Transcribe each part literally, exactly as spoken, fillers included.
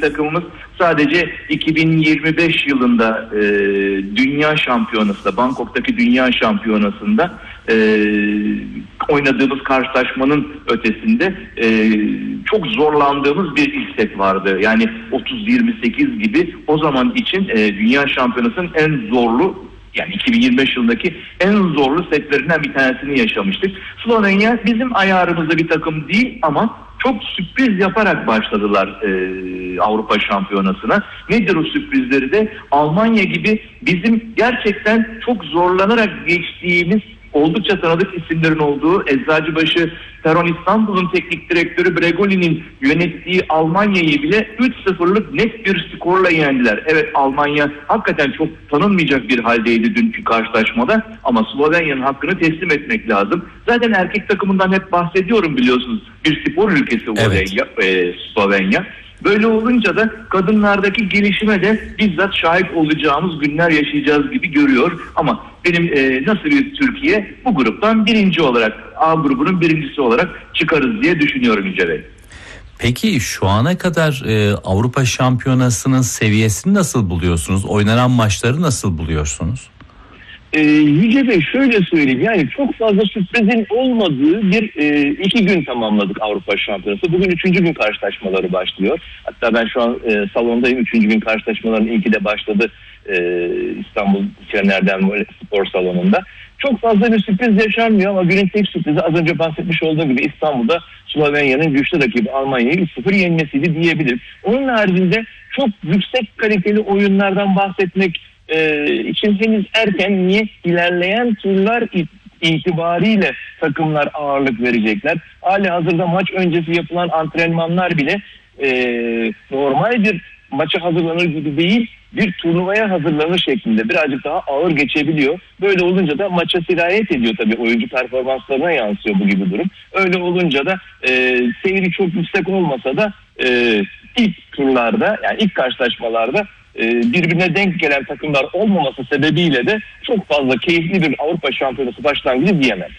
takımımız sadece iki bin yirmi beş yılında e, Dünya Şampiyonası'nda, Bangkok'taki Dünya Şampiyonası'nda e, oynadığımız karşılaşmanın ötesinde e, çok zorlandığımız bir ilk set vardı. Yani otuz yirmi sekiz gibi o zaman için e, Dünya Şampiyonası'nın en zorlu, yani iki bin yirmi beş yılındaki en zorlu setlerinden bir tanesini yaşamıştık. Slovenya bizim ayarımızda bir takım değil ama çok sürpriz yaparak başladılar e, Avrupa Şampiyonası'na. Nedir o sürprizleri de? Almanya gibi bizim gerçekten çok zorlanarak geçtiğimiz oldukça tanıdık isimlerin olduğu Eczacıbaşı Peron İstanbul'un teknik direktörü Bregoli'nin yönettiği Almanya'yı bile üç sıfırlık net bir skorla yendiler. Evet, Almanya hakikaten çok tanınmayacak bir haldeydi dünkü karşılaşmada ama Slovenya'nın hakkını teslim etmek lazım. Zaten erkek takımından hep bahsediyorum, biliyorsunuz. Bir spor ülkesi Slovenya. Evet. E, Slovenya. Böyle olunca da kadınlardaki gelişime de bizzat şahit olacağımız günler yaşayacağız gibi görüyor. Ama benim e, nasıl bir Türkiye bu gruptan birinci olarak, A grubunun birincisi olarak çıkarız diye düşünüyorum Yüce Bey. Peki şu ana kadar e, Avrupa Şampiyonası'nın seviyesini nasıl buluyorsunuz? Oynanan maçları nasıl buluyorsunuz? Ee, Yüce Bey şöyle söyleyeyim, yani çok fazla sürprizin olmadığı bir e, iki gün tamamladık Avrupa Şampiyonası. Bugün üçüncü gün karşılaşmaları başlıyor. Hatta ben şu an e, salondayım, üçüncü gün karşılaşmaların ilki de başladı e, İstanbul Şener'den spor salonunda. Çok fazla bir sürpriz yaşanmıyor ama günün tek sürprizi az önce bahsetmiş olduğum gibi İstanbul'da Slovenya'nın güçlü rakibi Almanya'yı üç sıfır yenmesiydi diyebilirim. Onun haricinde çok yüksek kaliteli oyunlardan bahsetmek Ee, için henüz erken. Niye? İlerleyen turlar itibariyle takımlar ağırlık verecekler. Hali hazırda maç öncesi yapılan antrenmanlar bile e, normal bir maça hazırlanır gibi değil, bir turnuvaya hazırlanır şeklinde birazcık daha ağır geçebiliyor. Böyle olunca da maça sirayet ediyor tabii, oyuncu performanslarına yansıyor bu gibi durum. Öyle olunca da e, seyri çok yüksek olmasa da e, ilk turlarda, yani ilk karşılaşmalarda birbirine denk gelen takımlar olmaması sebebiyle de çok fazla keyifli bir Avrupa Şampiyonası başlangıcı diyemem.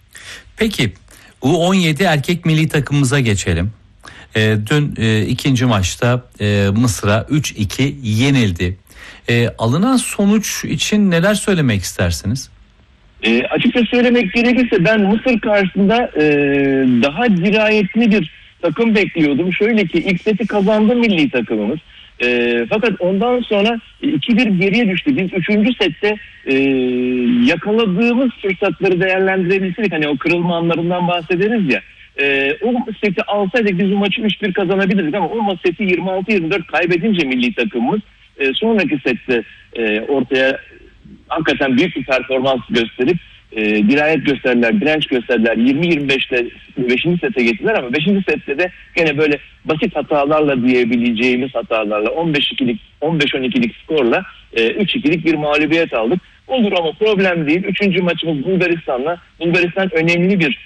Peki U on yedi erkek milli takımımıza geçelim. E, dün e, ikinci maçta e, Mısır'a üç iki yenildi. E, alınan sonuç için neler söylemek istersiniz? E, açıkça söylemek gerekirse ben Mısır karşısında e, daha dirayetli bir takım bekliyordum. Şöyle ki ilk seti kazandı milli takımımız. E, fakat ondan sonra iki bir geriye düştü. Biz üçüncü sette e, yakaladığımız fırsatları değerlendirebilseydik, hani o kırılma anlarından bahsederiz ya. E, o seti alsaydık biz bu maçı üç bir kazanabilirdik ama o seti yirmi altı yirmi dört kaybedince milli takımımız e, sonraki sette e, ortaya hakikaten büyük bir performans gösterip e, dirayet gösterdiler, direnç gösterdiler. yirmi yirmi beşte beşinci sete getirdiler ama beşinci sette de gene böyle basit hatalarla diyebileceğimiz hatalarla on beş ikilik on beş on ikilik skorla e, üç ikilik bir mağlubiyet aldık. Olur ama problem değil. Üçüncü maçımız Bulgaristan'la. Bulgaristan önemli bir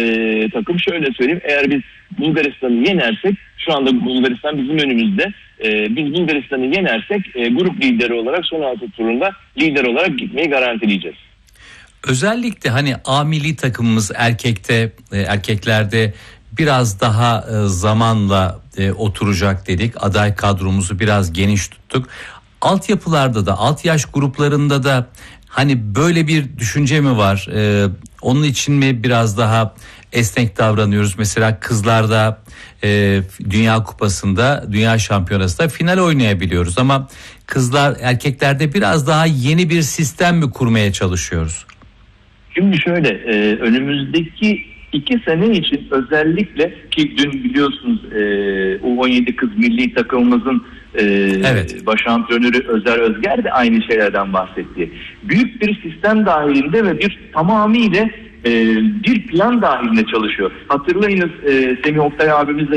e, takım. Şöyle söyleyeyim, eğer biz Bulgaristan'ı yenersek, şu anda Bulgaristan bizim önümüzde. E, biz Bulgaristan'ı yenersek e, grup lideri olarak son altı turunda lider olarak gitmeyi garantileyeceğiz. Özellikle hani A milli takımımız erkekte e, erkeklerde biraz daha e, zamanla e, oturacak dedik. Aday kadromuzu biraz geniş tuttuk. Altyapılarda da, alt yaş gruplarında da hani böyle bir düşünce mi var? E, onun için mi biraz daha esnek davranıyoruz? Mesela kızlarda e, Dünya Kupası'nda, Dünya Şampiyonası'nda final oynayabiliyoruz ama kızlar, erkeklerde biraz daha yeni bir sistem mi kurmaya çalışıyoruz? Şimdi şöyle, e, önümüzdeki iki sene için özellikle, ki dün biliyorsunuz e, U on yedi kız milli takımımızın e, evet. baş antrenörü Özer Özger de aynı şeylerden bahsetti. Büyük bir sistem dahilinde ve bir tamamıyla e, bir plan dahilinde çalışıyor. Hatırlayınız, e, Semih Oktay abimizle